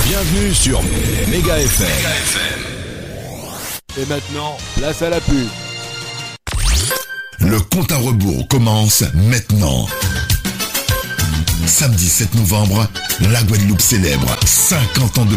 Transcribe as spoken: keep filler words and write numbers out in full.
Bienvenue sur Méga F M. Et maintenant, place à la pub. Le compte à rebours commence maintenant. Samedi sept novembre, la Guadeloupe célèbre cinquante ans de